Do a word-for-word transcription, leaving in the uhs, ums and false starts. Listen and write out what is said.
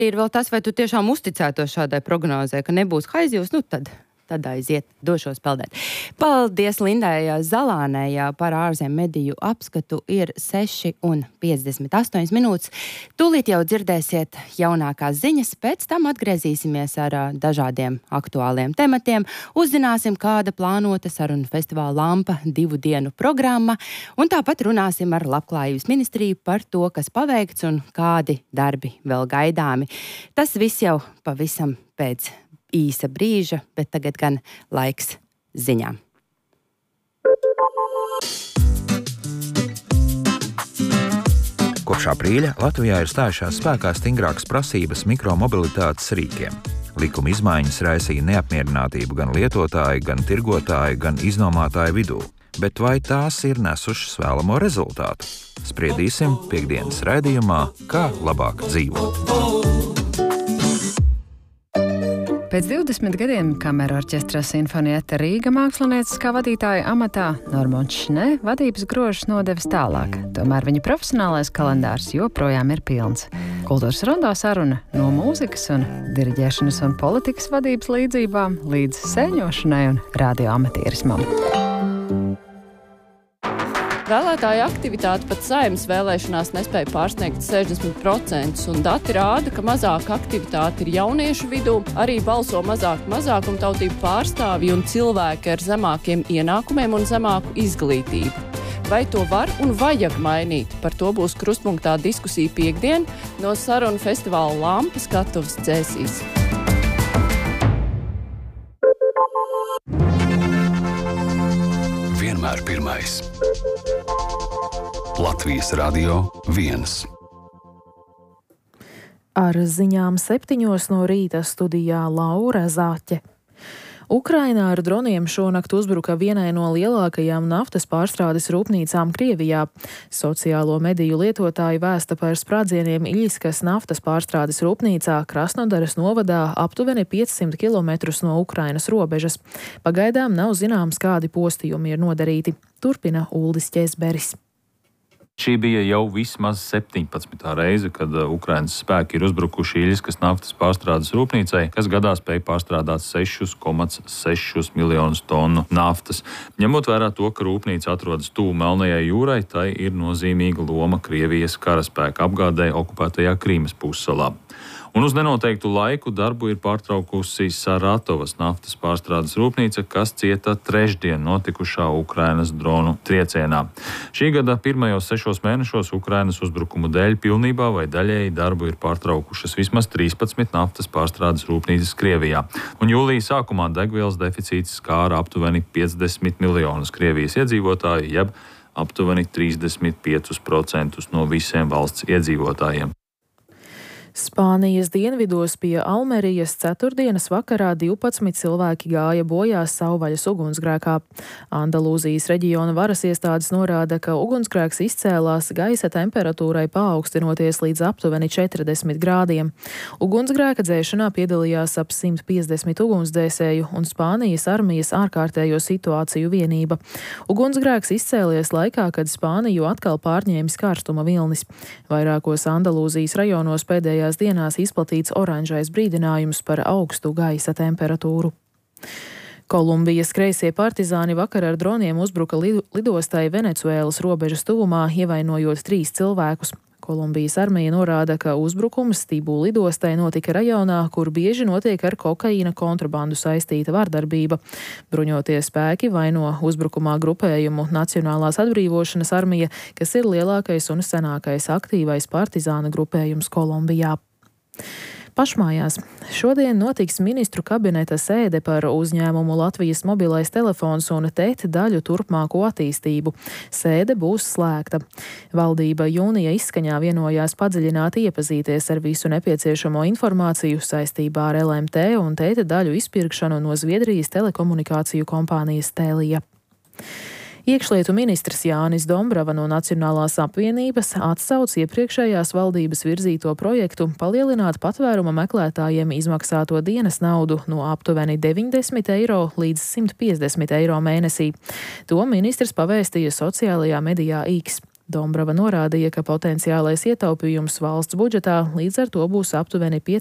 Ir vēl tas, vai tu tiešām uzticētos šādai prognozē, ka nebūs haizivs, nu tad... tad aiziet, došos peldēt. Paldies Lindai Zalānei par ārzem mediju apskatu. Ir seši un piecdesmit astoņas minūtes. Tūlīt jau dzirdēsiet jaunākās ziņas, pēc tam atgriezīsimies ar dažādiem aktuāliem tematiem, uzzināsim, kāda plānota sarunu festivāla Lampa divu dienu programma, un tāpat runāsim ar Labklājības ministriju par to, kas paveikts un kādi darbi vēl gaidāmi. Tas viss jau pavisam pēc īsa brīža, bet tagad gan laiks ziņām. Kopš aprīļa Latvijā ir stājušās spēkā stingrākas prasības mikromobilitātes rīkiem. Likuma izmaiņas raisīja neapmierinātību gan lietotāju, gan tirgotāju, gan iznomātāju vidū. Bet vai tās ir nesušas vēlamo rezultātu? Spriedīsim piektdienas raidījumā, kā labāk dzīvot. Pēc divdesmit gadiem kameru orķestra Sinfonietta Rīga mākslinieckā vadītāja amatā Normons Šnē vadības grožus nodevis tālāk. Tomēr viņa profesionālais kalendārs joprojām ir pilns. Kultūras rondo saruna no mūzikas un diriģēšanas un politikas vadības līdzībām līdz sēņošanai un radioamatierismam. Vēlētāju aktivitāte pat Saeimas vēlēšanās nespēja pārsniegt sešdesmit procentus, un dati rāda, ka mazāka aktivitāte ir jauniešu vidū, arī balso mazāk mazākumtautību pārstāvji un cilvēki ar zemākiem ienākumiem un zemāku izglītību. Vai to var un vajag mainīt? Par to būs krustpunktā diskusija piektdien no sarunu festivāla Lampa skatuves dzēsīs. Vienmēr pirmais. Latvijas radio viens. Ar ziņām septiņos no rīta studijā Laura Zāķe. Ukrainā ar droniem šonakt uzbruka vienai no lielākajām naftas pārstrādes rūpnīcām Krievijā. Sociālo mediju lietotāji vēsta par sprādzieniem Iļiskas naftas pārstrādes rūpnīcā Krasnodaras novadā aptuveni piecsimt kilometrus no Ukrainas robežas. Pagaidām nav zināms, kādi postījumi ir nodarīti. Turpina Uldis Ķezberis. Šī bija jau vismaz septiņpadsmitā reize, kad Ukrainas spēki ir uzbrukuši Iļiskas naftas pārstrādes rūpnīcai, kas gadā spēja pārstrādāt sešus komats sešus miljonus tonu naftas. Ņemot vērā to, ka rūpnīca atrodas tuvu Melnajai jūrai, tai ir nozīmīga loma Krievijas karaspēka apgādē okupētajā Krīmas pussalā. Un uz nenoteiktu laiku darbu ir pārtraukusi Saratovas naftas pārstrādes rūpnīca, kas cieta trešdien notikušā Ukrainas dronu triecienā. Šī gada pirmajos sešos mēnešos Ukrainas uzbrukumu dēļ pilnībā vai daļēji darbu ir pārtraukušas vismaz trīspadsmit naftas pārstrādes rūpnīcas Krievijā. Un jūlija sākumā degvielas deficīts skāra aptuveni piecdesmit miljonus Krievijas iedzīvotāju, jeb aptuveni trīsdesmit piecus procentus no visiem valsts iedzīvotājiem. Spānijas dienvidos pie Almerijas ceturtdienas vakarā divpadsmit cilvēki gāja bojā savvaļas ugunsgrēkā. Andalūzijas reģiona varas iestādes norāda, ka ugunsgrēks izcēlās gaisa temperatūrai paaugstinoties līdz aptuveni četrdesmit grādiem. Ugunsgrēka dzēšanā piedalījās ap simt piecdesmit ugunsdzēsēju un Spānijas armijas ārkārtējo situāciju vienība. Ugunsgrēks izcēlies laikā, kad Spāniju atkal pārņēmis karstuma vilnis. Vairākos Andalūzijas rajonos pēdējā dienās izplatīts oranžais brīdinājums par augstu gaisa temperatūru. Kolumbijas kreisie partizāni vakar ar droniem uzbruka lidostai Venecuēlas robežas tuvumā, ievainojot trīs cilvēkus. Kolumbijas armija norāda, ka uzbrukums Tibū lidostai notika rajonā, kur bieži notiek ar kokaīna kontrabandu saistīta vardarbība. Bruņotie spēki vaino uzbrukumā grupējumu Nacionālās atbrīvošanas armija, kas ir lielākais un senākais aktīvais partizāna grupējums Kolumbijā. Pašmājās. Šodien notiks ministru kabineta sēde par uzņēmumu Latvijas mobilais telefons un T E T daļu turpmāko attīstību. Sēde būs slēgta. Valdība jūnija izskaņā vienojās padziļināti iepazīties ar visu nepieciešamo informāciju saistībā ar L M T un T E T daļu izpirkšanu no Zviedrijas telekomunikāciju kompānijas Telia. Iekšlietu ministrs Jānis Dombrava no Nacionālās apvienības atsauc iepriekšējās valdības virzīto projektu palielināt patvēruma meklētājiem izmaksāto dienas naudu no aptuveni deviņdesmit eiro līdz simt piecdesmit eiro mēnesī. To ministrs pavēstīja sociālajā medijā X. Dombrava norādīja, ka potenciālais ietaupījums valsts budžetā līdz ar to būs aptuveni